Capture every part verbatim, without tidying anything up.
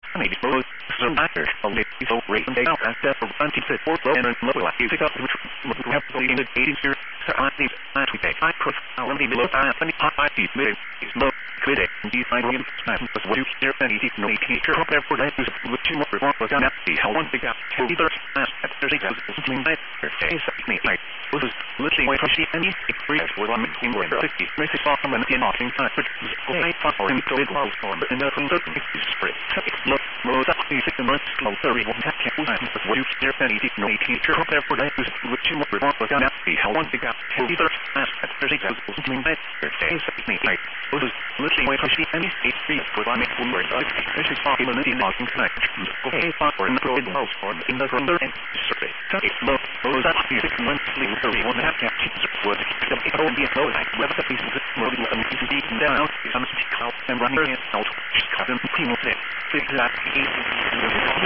maybe both some actors only so great and they out as death of twenty fit for flow and low like you pick up which have to be in the eighties here so I think I to take I profile and below I twenty five feet mid is low critic and you find him time was what you hear and he no teacher up there for that is with two more reform was down at the how one big out either as at thirty something like face me like was literally way from she and he free for one in where fifty makes it off and in offing time but I thought for him to it was for but in the thirty is spread it's low low that you think the month slow thirty one that can't was what you hear and he no teacher up there for that is with two more reform was down at the how one big out either as at thirty something like face me like was literally way from she and he free for one in where this is off in the offing time okay for in the road house for in the thirty survey it's low low that you think monthly thirty one that can't change the wood it will be a low like whether the piece of this will be an easy beaten down some stick out and running it out just cut them clean it fix that easy and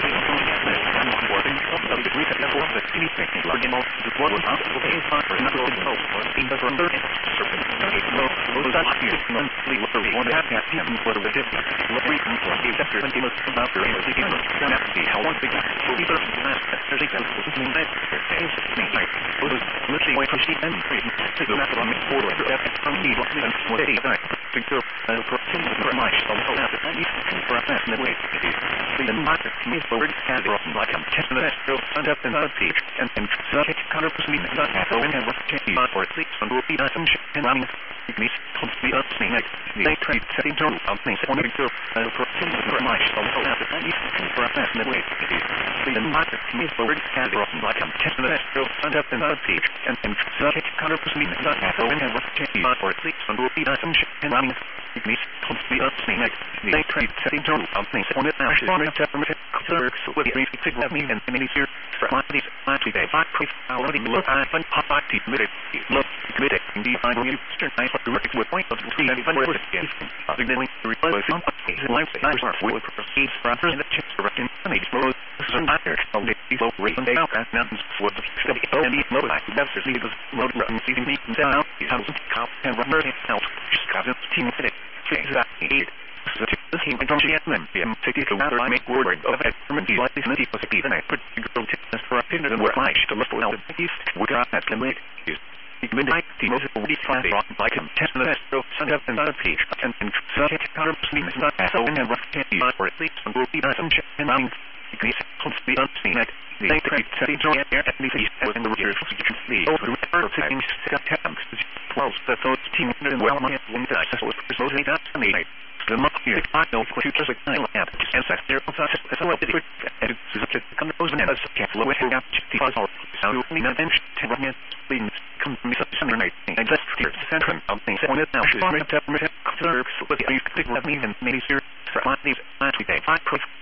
one wording of the degree that level of the anything like the most the word was out of the fire and the road house for in the thirty survey it's low low that you think monthly thirty one that can't change the wood low reason for is after twenty months about the rate of the beginner can see how one big will either thirty something like face me like was literally way from she and free to the matter on me forward that from me what and what they die to go and protein for my so that and you can for that in the way the matter me forward and like I'm testing that go and up in the page and and so it kind of me that so in and what change or at least and will be some shit and running me constantly up me like they try setting to up me so to go and protein for my so that and you can for that in the way the matter me forward and like I'm testing that go and up in the page and and so it kind of me that so in and what change or at least and will be some shit and running me constantly up me like they try setting to up me so that I should want to from it clerks with the basic of me and many here for my these last day five proof already look I find pop back to admit it look admit it and be fine you turn I have to work with point of three and even worse again signaling the request on the life that I start with proceeds for in the chips directing and it flows some matter of the low rate and they out as mountains for the study and the low like that's just leave us road run leaving me down the house cop and run out just got it team fit fix that eight so this came from G M M M fifty two I make word of it from the like this nitty possibly and I put the girl test for a pin and work like to look for the east we got that can wait midnight the most of the class like him test the best so send up and the page and and so it kind of sleep is not so in and rough can't be or at least and will be some check and running degrees constantly unseen at the trade setting to air at least within the rear so you can see over the first things that happens twelve that those team and well my one that I was supposedly not to me the month here I know for futures like I have and set there as a little bit and it's such a kind of and as a careful way to have the fuzz or so we not then to run it please come from such a night and just here to center of things on it now she's going to have clerks with the people of me and maybe here for my these last week five proof